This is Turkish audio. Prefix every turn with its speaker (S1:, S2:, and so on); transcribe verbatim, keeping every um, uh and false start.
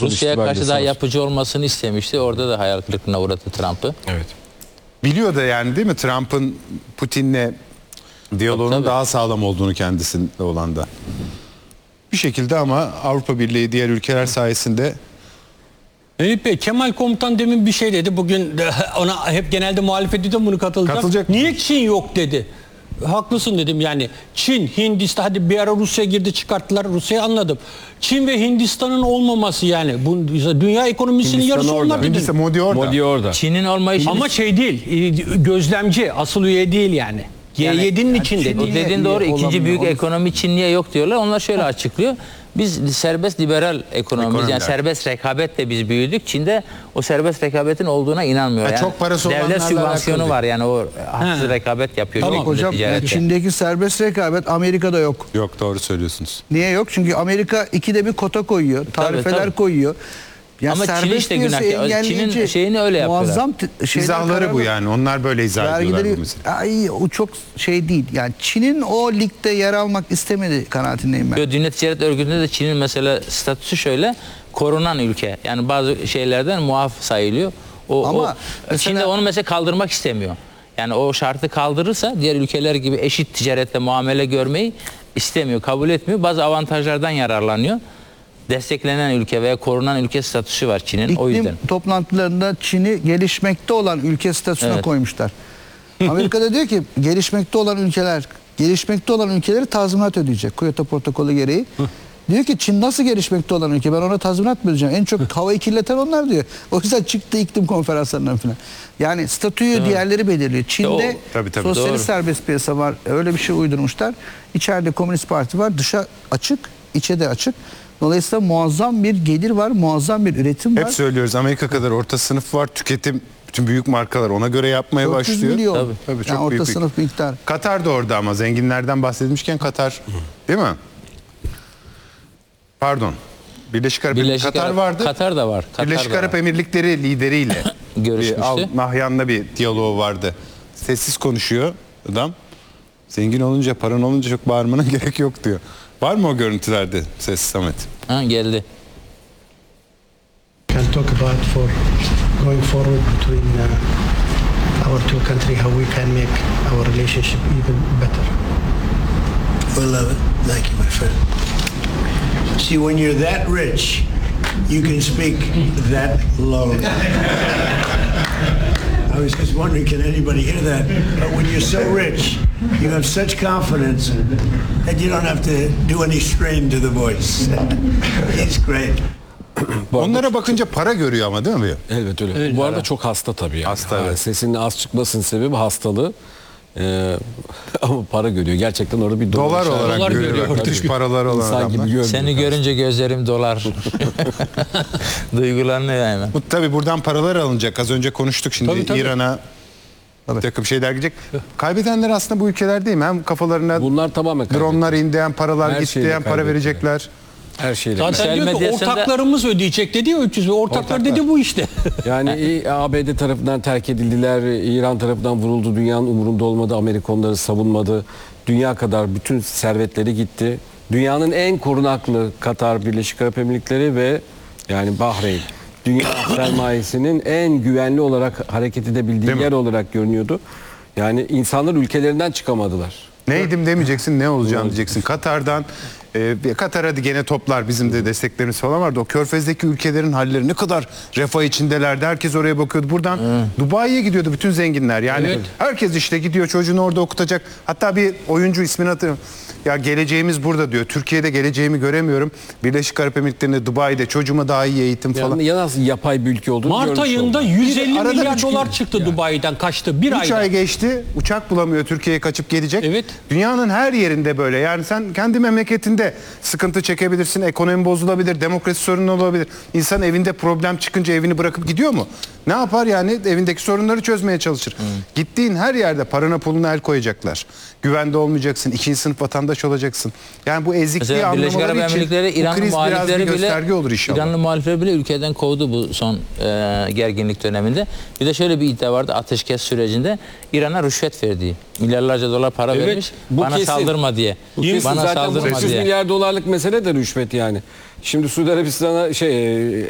S1: Rusya'ya karşı daha yapıcı olmasını istemişti. Orada da hayal kırıklığına uğradı Trump'ı.
S2: Evet.
S3: Biliyor da yani değil mi Trump'ın Putin'le diyaloğunun
S1: Tabii.
S3: daha sağlam olduğunu kendisinde olan da. Bir şekilde ama Avrupa Birliği diğer ülkeler sayesinde.
S2: Eyüp Bey, Kemal Komutan demin bir şey dedi. Bugün de ona hep genelde muhalefet ediyor, bunu katılacak.
S3: Katılacak
S2: Niye Çin yok dedi. Haklısın dedim yani. Çin, Hindistan, hadi bir ara Rusya girdi çıkarttılar. Rusya'yı anladım. Çin ve Hindistan'ın olmaması yani. Bu dünya ekonomisinin
S4: Hindistan
S2: yarısı
S4: orada.
S2: onlar dedi.
S3: Hindistan, Modi orada.
S4: Modi orada.
S1: Çin'in olmayışı
S2: Ama şey değil, gözlemci, asıl üye değil yani. G yedi'nin içinde.
S1: o
S2: değil.
S1: dediğin doğru. İkinci büyük ekonomi Çin niye yok diyorlar. Onlar şöyle açıklıyor. Biz serbest liberal ekonomiyiz.
S3: Ekonomiler.
S1: Yani serbest rekabetle biz büyüdük. Çin'de o serbest rekabetin olduğuna inanmıyor.
S3: Ha,
S1: Yani
S3: çok parası
S1: devlet
S3: olanlarla
S1: sübvansiyonu
S3: alakalı
S1: var. Yani o haksız rekabet yapıyor.
S2: Tamam.
S1: Çok
S5: Hocam
S1: ticarette.
S5: Çin'deki serbest rekabet Amerika'da yok.
S3: Yok, doğru söylüyorsunuz.
S5: Niye yok? Çünkü Amerika ikide bir kota koyuyor, tarifeler
S1: tabii.
S5: koyuyor. Ya
S1: Ama Çin
S5: serbest
S1: işte
S5: piyasa
S1: günah.
S5: engelleyici,
S1: Çin'in şeyini öyle yapıyorlar.
S5: Muazzam t- şeyler,
S3: İzahları bu
S5: kararlar-
S3: yani. Onlar böyle izah ediyorlar
S5: Vergileri,
S3: bu meseleyi.
S5: ay, o çok şey değil. Yani Çin'in o ligde yer almak istemedi kanaatindeyim ben.
S1: Yo, Dünya Ticaret Örgütü'nde de Çin'in mesela statüsü şöyle, korunan ülke. Yani bazı şeylerden muaf sayılıyor. O,
S5: Ama
S1: o
S5: mesela-
S1: Çin de onu mesela kaldırmak istemiyor. Yani o şartı kaldırırsa diğer ülkeler gibi eşit ticarette muamele görmeyi istemiyor, kabul etmiyor. Bazı avantajlardan yararlanıyor. Desteklenen ülke veya korunan ülke statüsü var Çin'in, o yüzden.
S5: İklim toplantılarında Çin'i gelişmekte olan ülke statüsüne
S1: Evet.
S5: koymuşlar. Amerika'da diyor ki gelişmekte olan ülkeler, gelişmekte olan ülkeleri tazminat ödeyecek. Kyoto protokolü gereği. Diyor ki Çin nasıl gelişmekte olan ülke? Ben ona tazminat mı ödeyeceğim? En çok havayı kirleten onlar diyor. O yüzden çıktı iklim konferanslarından falan. Yani statüyü diğerleri belirliyor. Çin'de
S1: Doğru.
S3: Tabii, tabii.
S5: sosyalist
S1: Doğru.
S5: serbest piyasa var. Öyle bir şey uydurmuşlar. İçeride Komünist Parti var. Dışa açık, içe de açık. Dolayısıyla muazzam bir gelir var, muazzam bir üretim var.
S3: Hep söylüyoruz, Amerika kadar orta sınıf var. Tüketim, bütün büyük markalar ona göre yapmaya
S5: dört yüz
S3: başlıyor.
S5: milyon.
S1: Tabii.
S3: Tabii, çok
S5: yani orta
S3: büyük bir-
S5: sınıf miktar.
S3: Katar da orada ama zenginlerden bahsedilmişken Katar, değil mi? Pardon. Birleşik Arap
S1: Birleşik
S3: Katar
S1: Arap-
S3: vardı.
S1: Katar da var. Katar
S3: Birleşik
S1: da
S3: Arap
S1: var.
S3: Emirlikleri lideriyle
S1: Görüşmüştü.
S3: bir Al Nahyan'la bir diyaloğu vardı. Sessiz konuşuyor adam. Zengin olunca, paran olunca çok bağırmanın gerek yok diyor. Var mı o görüntülerde ses Samet?
S1: Ha, geldi.
S6: Can talk about for going forward between uh, our two countries, how we can make our relationship even better.
S7: Well, uh, thank you, my friend. See, when you're that rich, you can speak that low. I was just wondering, can anybody hear that? But when you're so rich, you have such confidence that you don't have to do any strain to the voice. It's great.
S4: Bu arada
S3: Onlara bakınca para görüyor ama değil mi?
S4: elbet öyle. Bu arada çok hasta tabii yani.
S3: Hasta,
S4: Ha,
S3: evet.
S4: Sesinin az çıkmasının sebebi hastalığı. Ee, ama para görüyor. Gerçekten orada bir
S3: Dolar
S4: işareti.
S3: olarak
S2: Dolar
S3: görüyor.
S2: görüyor.
S3: Müthiş paraları olan
S4: İnsan
S3: adamlar.
S4: gibi görmüyor.
S1: Seni görünce gözlerim dolar. Duygulanıyor hemen.
S3: Bu tabii buradan paralar alınacak. Az önce konuştuk şimdi
S2: Tabii, tabii.
S3: İran'a bir takım şeyler gidecek. Kaybedenler aslında bu ülkeler değil mi? Hem kafalarına
S4: Bunlar tamamen kaybetti.
S3: dronlar indiyen, paralar
S4: Her
S3: gitti
S4: şeyle
S3: diyen para
S4: kaybettiler.
S3: verecekler.
S4: Her şeyle.
S2: Zaten
S1: Sosyal
S2: diyor ki
S1: medyasında-
S2: ortaklarımız ödeyecek dedi ya üç yüz. Ortaklar,
S3: Ortaklar.
S2: dedi bu işte.
S4: Yani e, A B D tarafından terk edildiler, İran tarafından vuruldu, dünyanın umurunda olmadı, Amerika onları savunmadı. Dünya kadar bütün servetleri gitti. Dünyanın en korunaklı Katar, Birleşik Arap Emirlikleri ve yani Bahreyn. Dünya sermayesinin en güvenli olarak hareket edebildiği
S3: Değil mi?
S4: yer olarak görünüyordu. Yani insanlar ülkelerinden çıkamadılar.
S3: Neydim demeyeceksin, ne olacağım diyeceksin. Katar'dan e, bir- Katar hadi gene toplar, bizim de desteklerimiz falan vardı. O Körfez'deki ülkelerin halleri ne kadar refah içindelerdi. Herkes oraya bakıyordu. Buradan Dubai'ye gidiyordu bütün zenginler. Yani
S2: Evet.
S3: herkes işte gidiyor, çocuğunu orada okutacak. Hatta bir oyuncu ismini hatırlıyorum. Ya geleceğimiz burada diyor. Türkiye'de geleceğimi göremiyorum. Birleşik Arap Emirlikleri'nde, Dubai'de çocuğuma daha iyi eğitim falan.
S4: Yani ya nasıl yapay bir ülke olduğunu
S2: Mart
S4: görmüş
S2: ayında
S4: olduk.
S2: yüz elli
S3: Arada
S2: milyar
S3: üç
S2: dolar
S3: gün-
S2: çıktı Dubai'den, kaçtı. Bir
S3: Üç
S2: ayda.
S3: ay geçti. Uçak bulamıyor, Türkiye'ye kaçıp gelecek.
S2: Evet.
S3: Dünyanın her yerinde böyle. Yani sen kendi memleketinde sıkıntı çekebilirsin. Ekonomi bozulabilir. Demokrasi sorunu olabilir. İnsan evinde problem çıkınca evini bırakıp gidiyor mu? Ne yapar yani? Evindeki sorunları çözmeye çalışır. Gittiğin her yerde parana puluna el koyacaklar. Güvende olmayacaksın. İkinci sınıf vatandaş olacaksın. Yani bu ezikliği
S1: Mesela Birleşik Arap
S3: anlamaları için
S1: Emirlikleri
S3: bu
S1: İranlı
S3: kriz biraz bir
S1: muhalifleri
S3: gösterge
S1: bile
S3: olur inşallah.
S1: İranlı muhalifleri bile ülkeden kovdu bu son e, gerginlik döneminde. Bir de şöyle bir iddia vardı ateşkes sürecinde İran'a rüşvet verdiği. Milyarlarca dolar para
S4: Evet,
S1: vermiş.
S4: bu
S1: Bana
S4: kesin.
S1: saldırma diye.
S4: Bu kesin.
S1: Bana
S4: Zaten bu
S1: saldırma
S4: sekiz yüz
S1: diye.
S4: milyar dolarlık mesele de rüşvet yani. Şimdi Suudi Arabistan'a şey